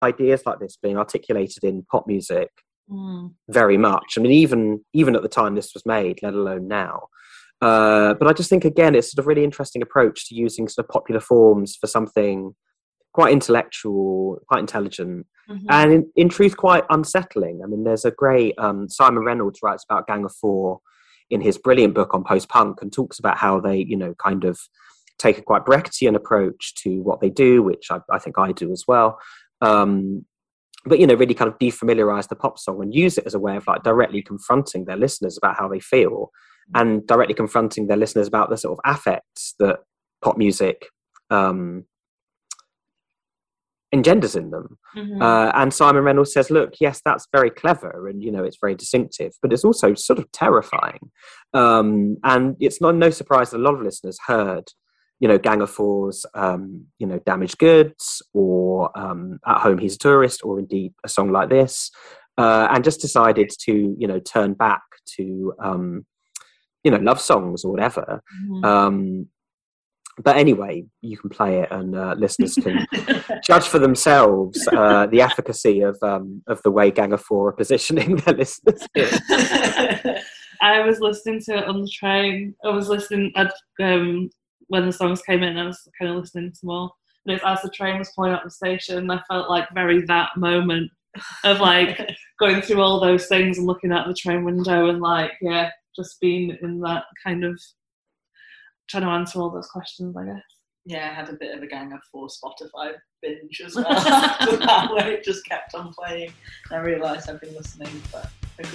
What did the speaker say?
ideas like this being articulated in pop music very much. I mean, even at the time this was made, let alone now. But I just think, again, it's sort of really interesting approach to using sort of popular forms for something quite intellectual, quite intelligent, and in truth, quite unsettling. I mean, there's a great Simon Reynolds writes about Gang of Four in his brilliant book on post-punk, and talks about how they, kind of take a quite Brechtian approach to what they do, which I think I do as well. But, really kind of defamiliarize the pop song and use it as a way of like directly confronting their listeners about how they feel, and directly confronting their listeners about the sort of affects that pop music engenders in them. And Simon Reynolds says, look, yes, that's very clever, and it's very distinctive, but it's also sort of terrifying. And it's no surprise that a lot of listeners heard Gang of Four's Damaged Goods, or At Home He's a Tourist, or indeed a song like this, and just decided to turn back to love songs or whatever. But anyway, you can play it, and listeners can judge for themselves the efficacy of the way Gang of Four are positioning their listeners here. I was listening to it on the train. I was listening when the songs came in. I was kind of listening to more. And as the train was pulling up the station, I felt like very that moment of like going through all those things and looking out the train window and like, just being in that kind of trying to answer all those questions, I guess. Yeah, I had a bit of a Gang of Four Spotify binge as well. That way it just kept on playing. I realised I've been listening, but